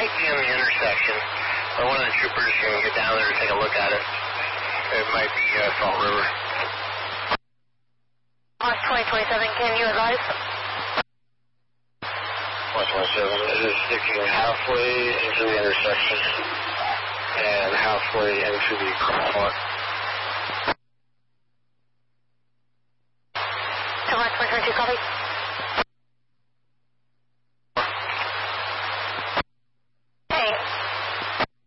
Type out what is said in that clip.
might be in the intersection, but one of the troopers can get down there and take a look at it. It might be Salt River. March 2027, can you advise? March 27, it is sticking halfway into the intersection and halfway into the crosswalk. March 2022, copy.